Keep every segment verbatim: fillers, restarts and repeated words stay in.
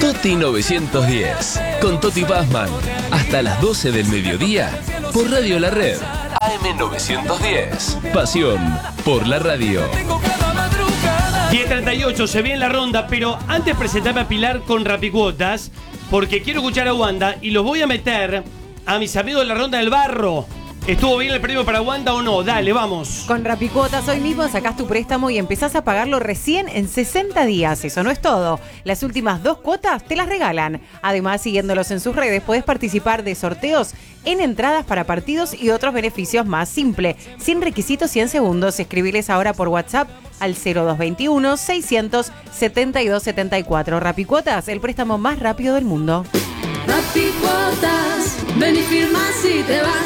Toti novecientos diez, con Toti Pazman, hasta las doce del mediodía, por Radio La Red, A M novecientos diez, pasión por la radio. diez treinta y ocho, se viene la ronda, pero antes presentarme a Pilar con Rapicuotas, porque quiero escuchar a Wanda y los voy a meter a mis amigos de la ronda del barro. ¿Estuvo bien el premio para Wanda o no? Dale, vamos. Con Rapicuotas hoy mismo sacás tu préstamo y empezás a pagarlo recién en sesenta días. Eso no es todo. Las últimas dos cuotas te las regalan. Además, siguiéndolos en sus redes, podés participar de sorteos en entradas para partidos y otros beneficios más. Simple, sin requisitos y en segundos. Escribiles ahora por WhatsApp al cero dos veintiuno, seiscientos setenta y dos setenta y cuatro. Rapicuotas, el préstamo más rápido del mundo. Rapicuotas, ven y firma si te vas.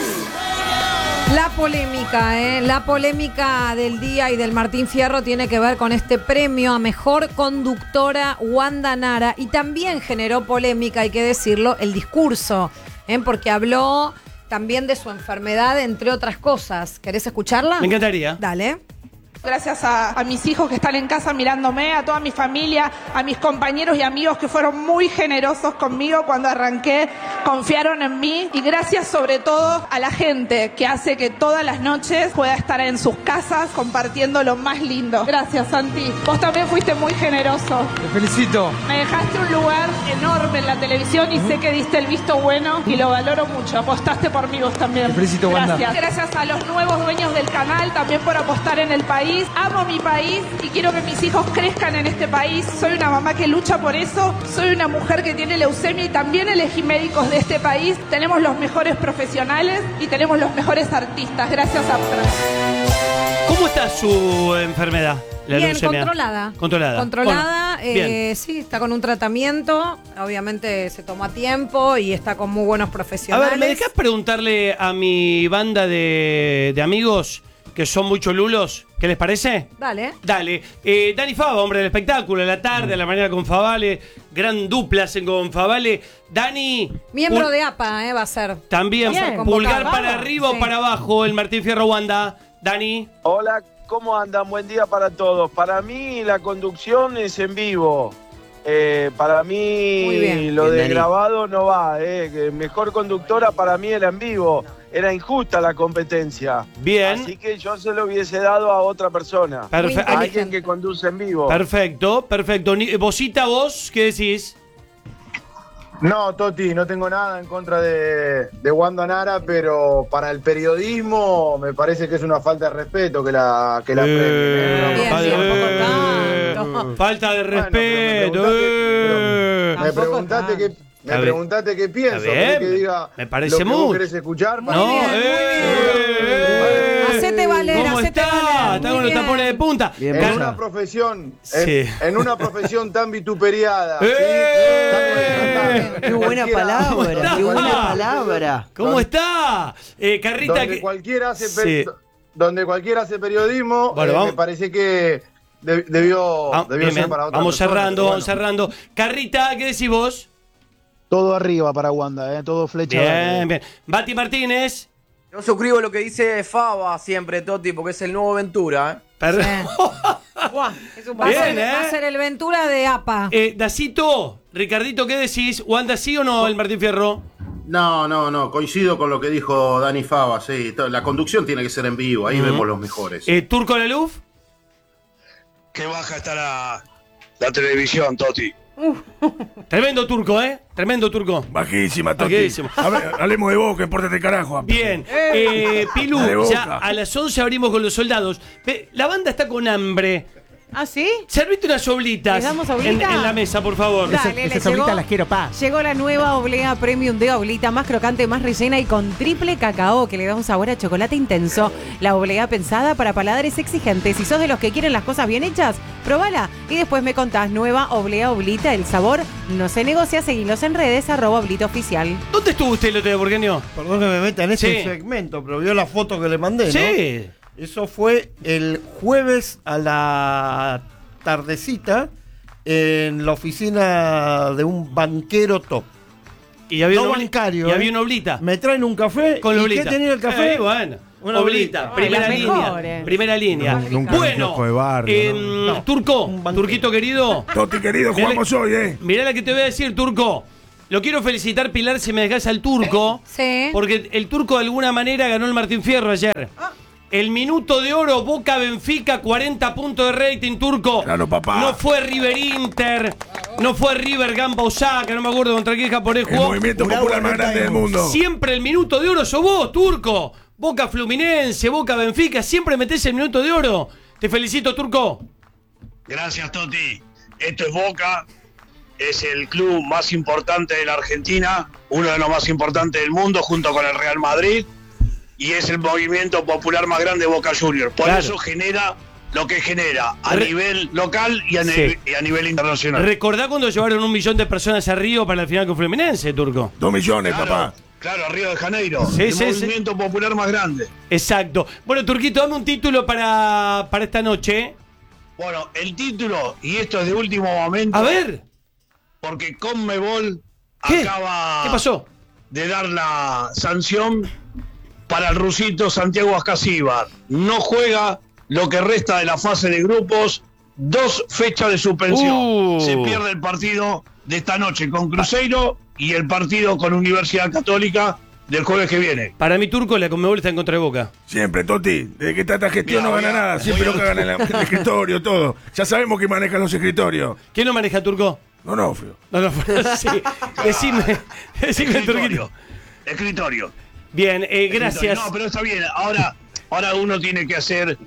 La polémica, ¿eh? La polémica del día y del Martín Fierro tiene que ver con este premio a mejor conductora Wanda Nara, y también generó polémica, hay que decirlo, el discurso, ¿eh? Porque habló también de su enfermedad, entre otras cosas. ¿Querés escucharla? Me encantaría. Dale. Gracias a, a mis hijos que están en casa mirándome, a toda mi familia, a mis compañeros y amigos que fueron muy generosos conmigo cuando arranqué, confiaron en mí, y gracias sobre todo a la gente que hace que todas las noches pueda estar en sus casas compartiendo lo más lindo. Gracias, Santi. Vos también fuiste muy generoso. Te felicito. Me dejaste un lugar enorme en la televisión y sé que diste el visto bueno y lo valoro mucho. Apostaste por mí vos también. Te felicito, Wanda. Gracias. Gracias a los nuevos dueños del canal también por apostar en el país. Amo mi país y quiero que mis hijos crezcan en este país. Soy una mamá que lucha por eso. Soy una mujer que tiene leucemia y también elegí médicos de este país. Tenemos los mejores profesionales y tenemos los mejores artistas. Gracias, Aptra. ¿Cómo está su enfermedad? La Bien, leucemia. controlada. Controlada. Controlada, Bueno, eh, sí, está con un tratamiento. Obviamente se toma tiempo y está con muy buenos A profesionales. ver, ¿me dejás preguntarle a mi banda de, de amigos que son muy cholulos? ¿Qué les parece? Dale. Dale. Eh, Dani Fava, hombre del espectáculo, a la tarde, a la mañana con Favale. Gran dupla hacen con Favale. Dani. Miembro un- de A P A, eh, va a ser. También, Va a ser pulgar convocado. para arriba Sí. o para abajo, el Martín Fierro Wanda. Dani. Hola, ¿cómo andan? Buen día para todos. Para mí la conducción es en vivo. Eh, para mí Muy bien. lo Bien, de Dani. grabado no va. Eh. Que mejor conductora para mí era en vivo. Era injusta la competencia. Bien. Así que yo se lo hubiese dado a otra persona. Perfe- A alguien que conduce en vivo. Perfecto, perfecto. Ni- Vosita, vos, ¿qué decís? No, Toti, no tengo nada en contra de, de Wanda Nara, pero para el periodismo me parece que es una falta de respeto que la, que la Eh, premien. Bien, falta- bien, tampoco eh, Falta de Bueno, respeto. pero eh. Me Tampoco preguntaste tanto. qué, Está me bien. preguntaste qué pienso, Está ¿querés bien. que diga Me parece lo que mucho. vos querés escuchar? Muy No, bien, muy eh, bien. eh, Hacete valer, ¿Cómo hacete está? valer. Está Muy con los bien. tapones de punta. Bien, En Car- una profesión, Sí. en, en una profesión tan vituperiada, ¿sí? ¡Eh! Tan- Qué buena cualquiera- palabra, qué buena palabra. ¿Cómo está? Eh, Carrita, donde que... cualquiera hace Sí. per- donde cualquiera hace periodismo, Bueno, eh, vamos. me parece que de- debió, Ah, debió bien, ser bien. para otra Vamos persona, cerrando, pero vamos bueno. cerrando. Carrita, ¿qué decís vos? Todo arriba para Wanda, ¿eh? Todo flecha. Bien, bien. Bati Martínez. Yo suscribo lo que dice Fava siempre, Toti, porque es el nuevo Ventura, ¿eh? Per- Buah, es un- va, a Bien, ser, ¿eh? va a ser el Ventura de A P A. Eh, Dacito, Ricardito, ¿qué decís? ¿Wanda sí o no el Martín Fierro? No, no, no, coincido con lo que dijo Dani Fava, sí, to- la conducción tiene que ser en vivo, ahí Ujú. vemos los mejores. Eh, ¿Turco Laluf? Qué baja está la, la televisión, Toti. Tremendo Turco, ¿eh? Tremendo Turco. Bajísima, Toti. Bajísimo. A ver, hablemos de Boca, pórtate carajo. Bien. Eh, Pilu, La de Boca. ya a las once abrimos con los soldados. Ve, la banda está con hambre. ¿Ah, sí? Servite unas oblitas ¿Les damos en, oblita? en la mesa, por favor. Dale, le llegó, quiero paz. llegó la nueva oblea premium de oblita, más crocante, más rellena y con triple cacao que le da un sabor a chocolate intenso. La oblea pensada para paladares exigentes. Si sos de los que quieren las cosas bien hechas, probala y después me contás. Nueva oblea oblita, el sabor no se negocia. Seguilos en redes, arroba oblita oficial. ¿Dónde estuvo usted el otro día, Burgueño? Perdón que me meta en ese Sí. segmento, pero vio la foto que le mandé, ¿no? Sí. Eso fue el jueves a la tardecita en la oficina de un banquero top. Y había No una obli- bancario, Y ¿eh? había una oblita. Me traen un café. Con la ¿Y oblita. qué tenía el café? Eh, bueno. Una oblita, primera las línea. mejores. Primera línea. Nunca un Bueno, kiosco de barrio, eh, no. Turco, Turquito querido. Toti querido, Mirá jugamos la- hoy, ¿eh? Mirá la que te voy a decir, Turco. Lo quiero felicitar, Pilar, si me dejás al Turco. Sí. Porque el Turco de alguna manera ganó el Martín Fierro ayer. El minuto de oro, Boca Benfica, cuarenta puntos de rating, Turco. Claro, papá. No fue River Inter, no fue River Gamba Osaka, no me acuerdo contra qué japonés El jugó. movimiento popular más grande del mundo. Siempre el minuto de oro sos vos, Turco. Boca Fluminense, Boca Benfica, siempre metés el minuto de oro. Te felicito, Turco. Gracias, Toti. Esto es Boca, es el club más importante de la Argentina, uno de los más importantes del mundo, junto con el Real Madrid, y es el movimiento popular más grande de Boca Juniors. Por Claro. eso genera lo que genera a Re- nivel local y a, Sí. ne- y a nivel internacional. ¿Recordá cuando llevaron un millón de personas a Río para la final con Fluminense, Turco? Dos millones, Claro, papá. Claro, a Río de Janeiro, Sí, el sí, sí. movimiento popular más grande. Exacto. Bueno, Turquito, dame un título para, para esta noche. Bueno, el título, y esto es de último momento. A ver. Porque Conmebol ¿Qué? acaba ¿Qué pasó? de dar la sanción para el rusito Santiago Ascasíbar. No juega lo que resta de la fase de grupos, dos fechas de suspensión. Uh. Se pierde el partido de esta noche con Cruzeiro y el partido con Universidad Católica del jueves que viene. Para mi, Turco, la Conmebol está en contra de Boca. Siempre, Toti. Desde que está esta gestión Mira, no gana voy a- nada. Siempre voy lo a- que gana en el escritorio, todo. Ya sabemos que manejan los escritorios. ¿Quién lo maneja, Turco? No, no, Fio. No, no, sí. Decime, decime, Turquito. Escritorio. Escritorio. Bien, eh, gracias. No, pero está bien. Ahora, ahora uno tiene que hacer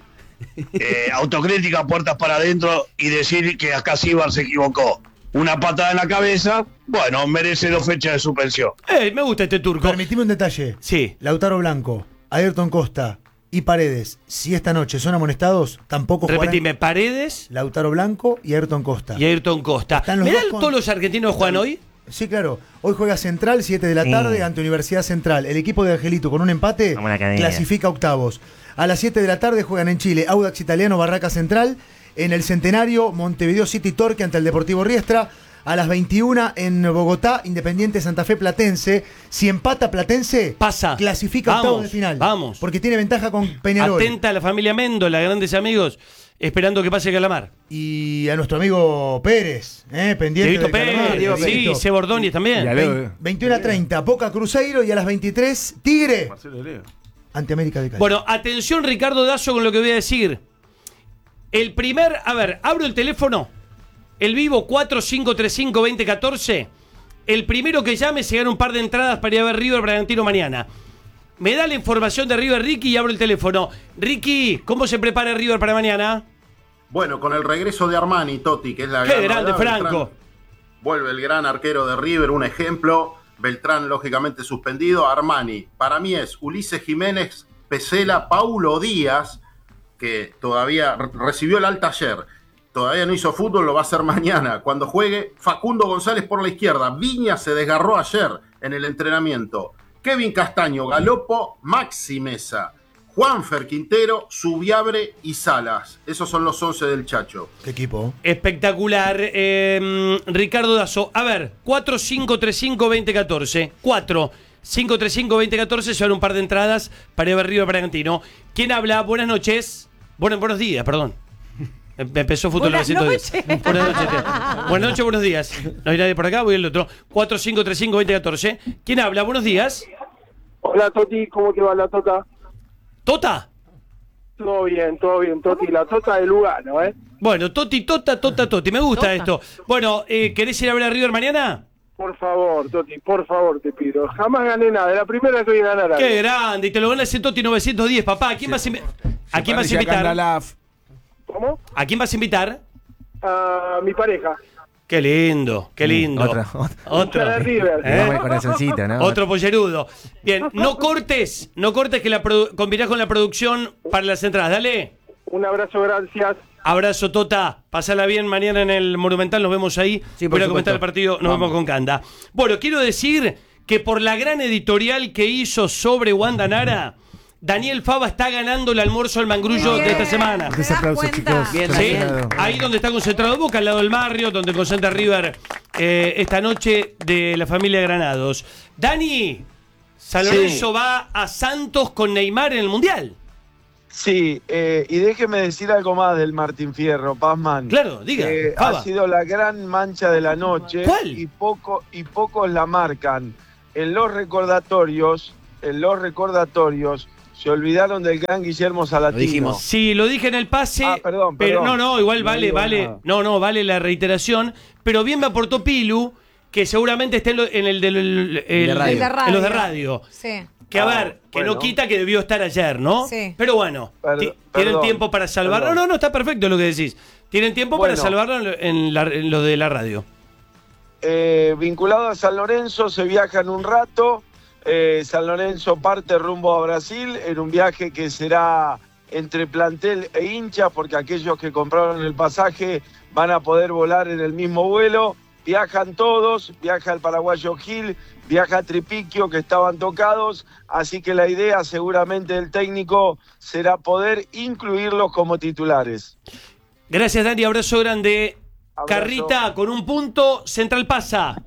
eh, autocrítica puertas para adentro y decir que Ascasíbar se equivocó. Una patada en la cabeza, bueno, merece dos fechas de suspensión. Eh, me gusta este Turco. Permitime un detalle. Sí. Lautaro Blanco, Ayrton Costa y Paredes, si esta noche son amonestados, tampoco jugarán. Repetime, Paredes Lautaro Blanco y Ayrton Costa. y Ayrton Costa. Están los ¿Mirá dos con- todos los argentinos juegan hoy? Sí, claro. Hoy juega Central, siete de la tarde, Mm. ante Universidad Central. El equipo de Angelito, con un empate, Como la academia. clasifica octavos. A las siete de la tarde juegan en Chile Audax Italiano, Barraca Central. En el Centenario, Montevideo City Torque ante el Deportivo Riestra. A las veintiuna en Bogotá, Independiente Santa Fe Platense. Si empata Platense, pasa. clasifica Vamos, octavos de final. vamos. Porque tiene ventaja con Peñarol. Atenta a la familia Méndola, grandes amigos, esperando que pase Calamar. Y a nuestro amigo Pérez, eh, pendiente Dieguito del Calamar, Pérez, sí, Dieguito. Seba Ordóñez también. Vein- veintiuno a treinta, Boca Cruzeiro y a las veintitrés, Tigre ante América de Cali. Bueno, atención, Ricardo Dazo, con lo que voy a decir. El primer, a ver, abro el teléfono, el vivo cuatro cinco tres cinco, dos cero uno cuatro. El primero que llame se gana un par de entradas para ir a ver River Bragantino mañana. Me da la información de River, Ricky, y abro el teléfono. Ricky, ¿cómo se prepara River para mañana? Bueno, con el regreso de Armani, Totti, que es la Qué gran grande, novedad, Franco. Beltrán vuelve el gran arquero de River, un ejemplo. Beltrán, lógicamente, suspendido. Armani, para mí es Ulises Jiménez, Pesela, Paulo Díaz, que todavía re- recibió el alta ayer. Todavía no hizo fútbol, lo va a hacer mañana. Cuando juegue, Facundo González por la izquierda. Viña se desgarró ayer en el entrenamiento. Kevin Castaño, Galopo, Maxi Mesa, Juanfer Quintero, Subiabre y Salas. Esos son los once del Chacho. ¿Qué equipo? Espectacular. Eh, Ricardo Dazo, a ver, cuatro cinco tres cinco, dos cero uno cuatro. cuatro cinco tres cinco, dos cero uno cuatro, se van un par de entradas para ir a ver River Bragantino. ¿Quién habla? Buenas noches. Bueno, buenos días, perdón. Em- Empezó Fútbol Buenas novecientos diez. noches. Buenas noches. tío. Buenas noches, buenos días. No hay nadie por acá, voy al otro. cuatro cinco tres cinco, dos cero uno cuatro. ¿Quién habla? Buenos días. Hola Toti, ¿cómo te va la Tota? ¿Tota? Todo bien, todo bien, Toti, la Tota de Lugano, ¿eh? Bueno, Toti, Tota, Tota, Toti. Me gusta Tota. esto. Bueno, eh, ¿querés ir a ver a River mañana? Por favor, Toti, por favor, te pido. Jamás gané nada, la primera que voy a ganar algo. Qué grande, y te lo gana ese Toti novecientos diez, papá. ¿A quién vas a, invi- ¿A quién vas a invitar? ¿Cómo? ¿A quién vas a invitar? A mi pareja. Qué lindo, qué lindo. otra, Otro. Hincha de River. ¿Eh? Vamos al corazoncito, ¿no? Otro pollerudo. Bien, no cortes, no cortes que la produ- combinás con la producción para las entradas. Dale. Un abrazo, gracias. Abrazo, Tota. Pásala bien mañana en el Monumental. Nos vemos ahí. Sí, por Voy a supuesto. comentar el partido. Nos vemos con Canda. Bueno, quiero decir que por la gran editorial que hizo sobre Wanda Nara, Daniel Fava está ganando el almuerzo al mangrullo Bien. de esta semana. ¿Te das aplausos, cuenta? chicos. Bien, Sí, Daniel. ahí donde está concentrado Boca, al lado del barrio, donde concentra River eh, esta noche de la familia Granados. Dani, San Lorenzo sí. va a Santos con Neymar en el Mundial. Sí, eh, y déjeme decir algo más del Martín Fierro, Pazman. Claro, diga. Eh, ha sido la gran mancha de la noche. ¿Cuál? Y, poco, y pocos la marcan. En los recordatorios, en los recordatorios, se olvidaron del gran Guillermo Salatino. Lo dijimos. Sí, lo dije en el pase. Ah, perdón, pero perdón. no, no, igual No vale, digo vale. nada. No, no, vale la reiteración. Pero bien me aportó Pilu, que seguramente está en, lo- en el, del el- el- de radio. El de radio. en los de radio. Sí. Que a Ah, ver, que bueno. no quita que debió estar ayer, ¿no? Sí. Pero bueno, Per- ti- tienen perdón, tiempo para salvarlo. perdón. No, no, está perfecto lo que decís. Tienen tiempo Bueno. para salvarlo en, lo- en la- en lo de la radio. Eh, vinculado a San Lorenzo, se viaja en un rato. Eh, San Lorenzo parte rumbo a Brasil en un viaje que será entre plantel e hinchas, porque aquellos que compraron el pasaje van a poder volar en el mismo vuelo. Viajan todos, viaja el paraguayo Gil, viaja Tripiquio, que estaban tocados, así que la idea seguramente del técnico será poder incluirlos como titulares. Gracias, Dani. Abrazo grande. Abrazo. Carrita, con un punto, Central pasa.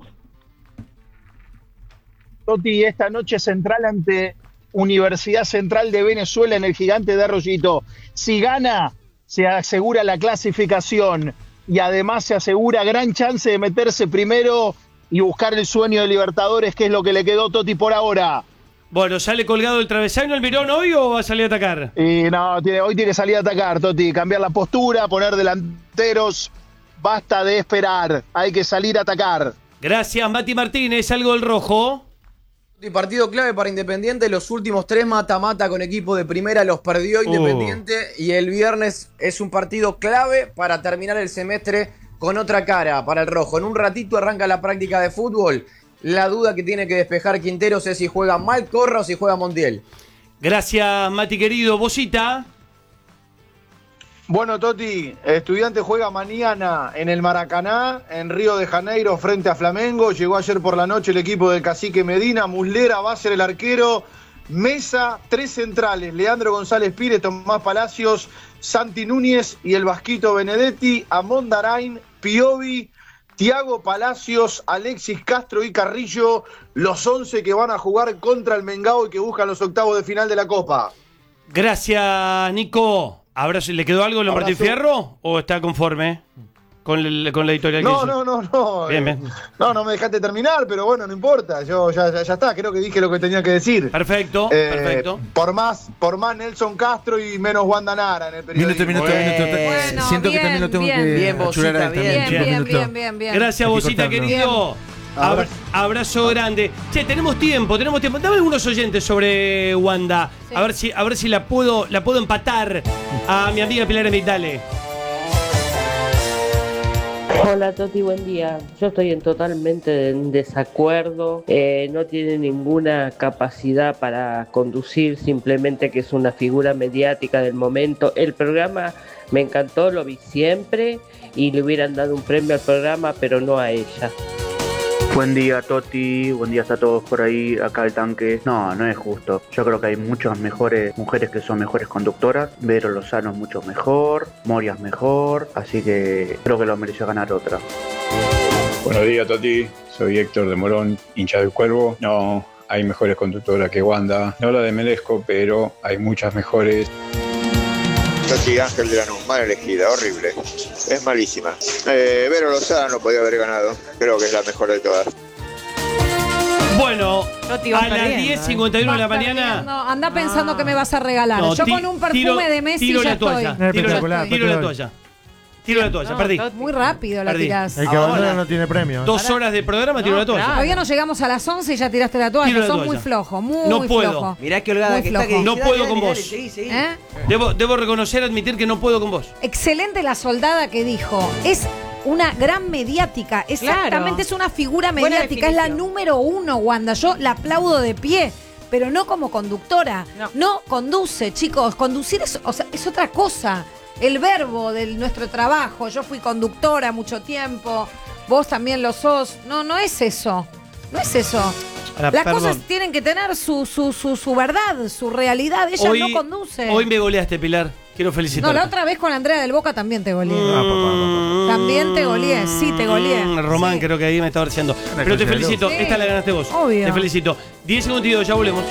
Toti, esta noche Central ante Universidad Central de Venezuela en el Gigante de Arroyito. Si gana, se asegura la clasificación y además se asegura gran chance de meterse primero y buscar el sueño de Libertadores, que es lo que le quedó, Toti, por ahora. Bueno, ¿sale colgado el travesaño Almirón hoy o va a salir a atacar? Y no, tiene, hoy tiene que salir a atacar, Toti, cambiar la postura, poner delanteros. Basta de esperar, hay que salir a atacar. Gracias, Mati Martínez. Algo del rojo. Y partido clave para Independiente, los últimos tres mata-mata con equipo de primera los perdió Independiente Uh. y el viernes es un partido clave para terminar el semestre con otra cara para el rojo. En un ratito arranca la práctica de fútbol. La duda que tiene que despejar Quinteros es si juega Malcorra o si juega Montiel. Gracias, Mati querido. Bocita. Bueno, Toti, Estudiante juega mañana en el Maracaná, en Río de Janeiro, frente a Flamengo. Llegó ayer por la noche el equipo del Cacique Medina. Muslera va a ser el arquero. Mesa, tres centrales: Leandro González Pires, Tomás Palacios, Santi Núñez y el Vasquito Benedetti. Amondarain, Piovi, Tiago Palacios, Alexis Castro y Carrillo. Los once que van a jugar contra el Mengao y que buscan los octavos de final de la Copa. Gracias, Nico. Abrazo. ¿Le quedó algo en lo Martín Fierro o está conforme con, el- con la editorial que No, hizo? no, no, no. Bien, eh, bien. No, no me dejaste terminar, pero bueno, no importa. Yo ya, ya, ya está, creo que dije lo que tenía que decir. Perfecto, Eh, perfecto. Por más, por más Nelson Castro y menos Wanda Nara en el periodismo. Minuto, minuto, minuto. Bueno, Siento bien, que también lo tengo bien. que Bien, achurar a él Bocita, también. Bien, Un bien, minuto. bien, bien, bien. Gracias, Hay que Bocita cortarlo. querido. Abra- abrazo grande. Che, tenemos tiempo, tenemos tiempo. Dame algunos oyentes sobre Wanda. Sí. A ver si, a ver si la puedo, la puedo empatar a mi amiga Pilar Emit. Dale. Hola Toti, buen día. Yo estoy en totalmente en desacuerdo. Eh, no tiene ninguna capacidad para conducir, simplemente que es una figura mediática del momento. El programa me encantó, lo vi siempre y le hubieran dado un premio al programa, pero no a ella. Buen día, Toti. Buen día a todos por ahí, acá el tanque. No, no es justo. Yo creo que hay muchas mejores mujeres que son mejores conductoras. Vero Lozano es mucho mejor, Moria es mejor, así que creo que lo mereció ganar otra. Buenos días, Toti. Soy Héctor de Morón, hincha del Cuervo. No, hay mejores conductoras que Wanda. No la de Melesco, pero hay muchas mejores. Toti, Ángel de Lanús, mal elegida, horrible. Es malísima. Eh, Vero Lozano podía haber ganado. Creo que es la mejor de todas. Bueno, Toti va a las perdiendo, diez eh. cincuenta y uno de la Vas mañana. perdiendo. Anda pensando que me vas a regalar. No, Yo ti- con un perfume tiro- de Messi tiro ya la toalla. estoy. Tiro, la, Espectacular, tiro la espectacular. toalla. Tiro la toalla, perdí. Muy rápido la Perdí. tirás. El que abandona no tiene premio. ¿eh? Dos horas de programa, tiro la toalla. Todavía no llegamos a las once y ya tiraste la toalla. Tiro la Sos toalla. muy flojo, muy No puedo. flojo. Mirá qué holgada Muy que está. flojo. Que No dale, puedo dale, con dale, vos. seguí, seguí. ¿Eh? Debo, debo reconocer, admitir que no puedo con vos. Excelente la soldada que dijo. Es una gran mediática. Exactamente, Claro. es una figura Buena mediática. Es la definición. número uno, Wanda. Yo la aplaudo de pie. Pero no como conductora. No. No, conduce, chicos. Conducir es, o sea, es otra cosa. El verbo de nuestro trabajo. Yo fui conductora mucho tiempo. Vos también lo sos. No, no es eso. No es eso. Ahora, Las perdón. cosas tienen que tener su, su, su, su verdad, su realidad. Ella Hoy- no conduce. Hoy me goleaste, Pilar. quiero felicitar. No, la otra vez con Andrea del Boca también te goleé. Ah, papá, papá. También te goleé, sí, te goleé. Mm, Román, Sí. creo que ahí me estaba diciendo. Pero te felicito, Sí. esta la ganaste vos. Obvio. Te felicito. diez segundos y dos, ya volvemos.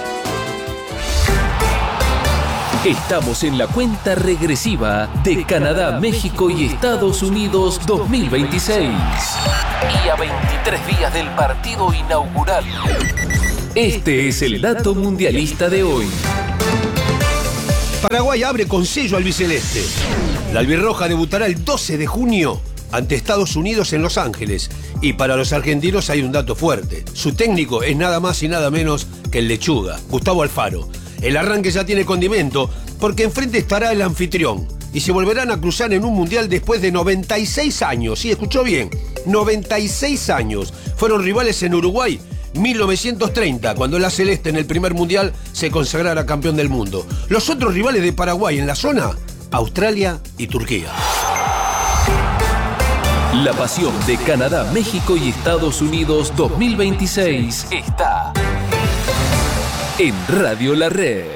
Estamos en la cuenta regresiva de Canadá, México y Estados Unidos dos mil veintiséis. Y a veintitrés días del partido inaugural. Este es el dato mundialista de hoy. Paraguay abre con sello albiceleste. La albirroja debutará el doce de junio ante Estados Unidos en Los Ángeles. Y para los argentinos hay un dato fuerte. Su técnico es nada más y nada menos que el Lechuga, Gustavo Alfaro. El arranque ya tiene condimento porque enfrente estará el anfitrión. Y se volverán a cruzar en un mundial después de noventa y seis años. Sí, escuchó bien, noventa y seis años. Fueron rivales en Uruguay, mil novecientos treinta, cuando la Celeste en el primer mundial se consagrara campeón del mundo. Los otros rivales de Paraguay en la zona, Australia y Turquía. La pasión de Canadá, México y Estados Unidos dos mil veintiséis está en Radio La Red.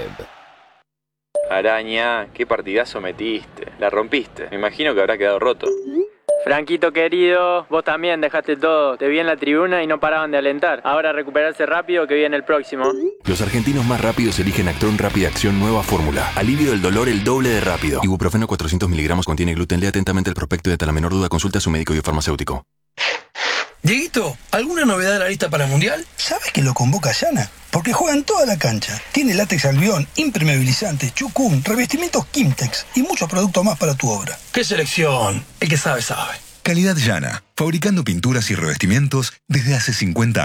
Araña, qué partidazo metiste. La rompiste. Me imagino que habrá quedado roto. Franquito querido, vos también dejaste todo. Te vi en la tribuna y no paraban de alentar. Ahora recuperarse rápido que viene el próximo. Los argentinos más rápidos eligen Actron Rápida Acción nueva fórmula. Alivio del dolor el doble de rápido. Ibuprofeno cuatrocientos miligramos contiene gluten. Lea atentamente el prospecto y ante la menor duda consulta a su médico y farmacéutico. Dieguito, ¿alguna novedad de la lista para el Mundial? ¿Sabes que lo convoca Yana? Porque juega en toda la cancha. Tiene látex albión, impermeabilizante, chucum, revestimientos Kimtex y muchos productos más para tu obra. ¡Qué selección! El que sabe, sabe. Calidad Yana, fabricando pinturas y revestimientos desde hace cincuenta años.